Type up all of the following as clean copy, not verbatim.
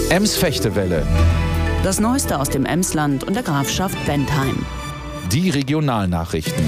Ems-Fechtewelle. Das Neueste aus dem Emsland und der Grafschaft Bentheim. Die Regionalnachrichten.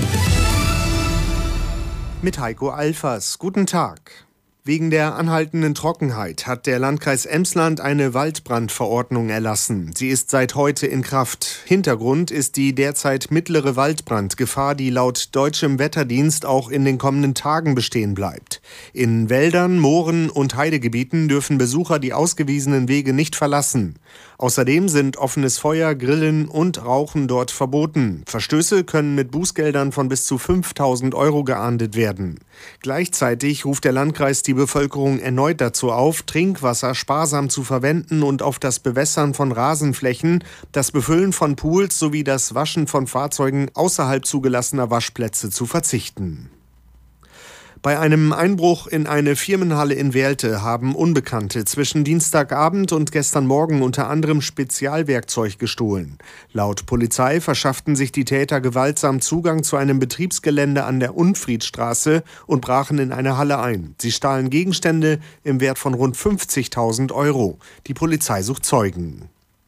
Mit Heiko Alfers. Guten Tag. Wegen der anhaltenden Trockenheit hat der Landkreis Emsland eine Waldbrandverordnung erlassen. Sie ist seit heute in Kraft. Hintergrund ist die derzeit mittlere Waldbrandgefahr, die laut deutschem Wetterdienst auch in den kommenden Tagen bestehen bleibt. In Wäldern, Mooren und Heidegebieten dürfen Besucher die ausgewiesenen Wege nicht verlassen. Außerdem sind offenes Feuer, Grillen und Rauchen dort verboten. Verstöße können mit Bußgeldern von bis zu 5.000 € geahndet werden. Gleichzeitig ruft der Landkreis die Bevölkerung erneut dazu auf, Trinkwasser sparsam zu verwenden und auf das Bewässern von Rasenflächen, das Befüllen von Pools sowie das Waschen von Fahrzeugen außerhalb zugelassener Waschplätze zu verzichten. Bei einem Einbruch in eine Firmenhalle in Werlte haben Unbekannte zwischen Dienstagabend und gestern Morgen unter anderem Spezialwerkzeug gestohlen. Laut Polizei verschafften sich die Täter gewaltsam Zugang zu einem Betriebsgelände an der Unfriedstraße und brachen in eine Halle ein. Sie stahlen Gegenstände im Wert von rund 50.000 €. Die Polizei sucht Zeugen.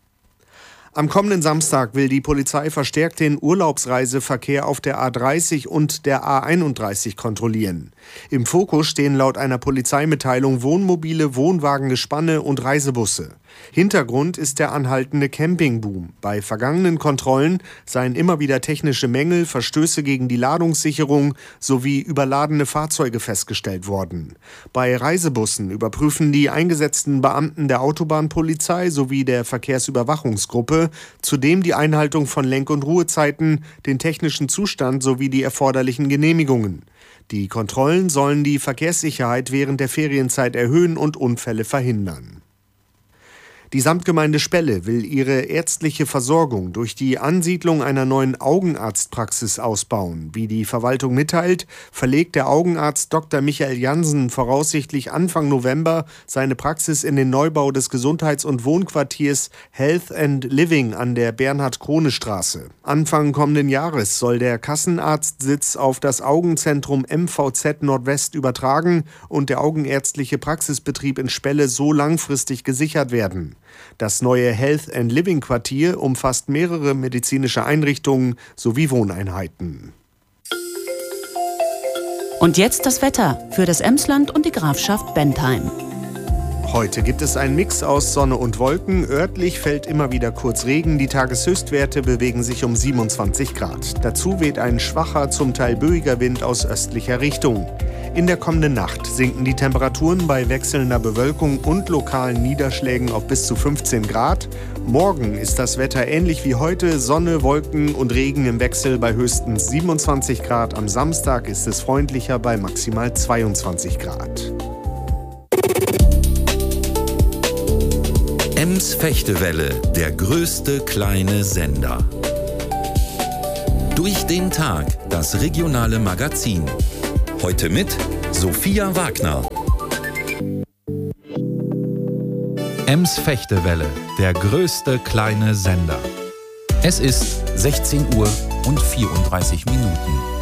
Am kommenden Samstag will die Polizei verstärkt den Urlaubsreiseverkehr auf der A30 und der A31 kontrollieren. Im Fokus stehen laut einer Polizeimitteilung Wohnmobile, Wohnwagengespanne und Reisebusse. Hintergrund ist der anhaltende Campingboom. Bei vergangenen Kontrollen seien immer wieder technische Mängel, Verstöße gegen die Ladungssicherung sowie überladene Fahrzeuge festgestellt worden. Bei Reisebussen überprüfen die eingesetzten Beamten der Autobahnpolizei sowie der Verkehrsüberwachungsgruppe zudem die Einhaltung von Lenk- und Ruhezeiten, den technischen Zustand sowie die erforderlichen Genehmigungen. Die Kontrollen sollen die Verkehrssicherheit während der Ferienzeit erhöhen und Unfälle verhindern. Die Samtgemeinde Spelle will ihre ärztliche Versorgung durch die Ansiedlung einer neuen Augenarztpraxis ausbauen. Wie die Verwaltung mitteilt, verlegt der Augenarzt Dr. Michael Jansen voraussichtlich Anfang November seine Praxis in den Neubau des Gesundheits- und Wohnquartiers Health and Living an der Bernhard-Krone-Straße. Anfang kommenden Jahres soll der Kassenarztsitz auf das Augenzentrum MVZ Nordwest übertragen und der augenärztliche Praxisbetrieb in Spelle so langfristig gesichert werden. Das neue Health and Living Quartier umfasst mehrere medizinische Einrichtungen sowie Wohneinheiten. Und jetzt das Wetter für das Emsland und die Grafschaft Bentheim. Heute gibt es einen Mix aus Sonne und Wolken. Örtlich fällt immer wieder kurz Regen. Die Tageshöchstwerte bewegen sich um 27 Grad. Dazu weht ein schwacher, zum Teil böiger Wind aus östlicher Richtung. In der kommenden Nacht sinken die Temperaturen bei wechselnder Bewölkung und lokalen Niederschlägen auf bis zu 15 Grad. Morgen ist das Wetter ähnlich wie heute. Sonne, Wolken und Regen im Wechsel bei höchstens 27 Grad. Am Samstag ist es freundlicher bei maximal 22 Grad. Ems-Fechtewelle, der größte kleine Sender. Durch den Tag, das regionale Magazin. Heute mit Sophia Wagner. Ems-Fechtewelle, der größte kleine Sender. Es ist 16 Uhr und 34 Minuten.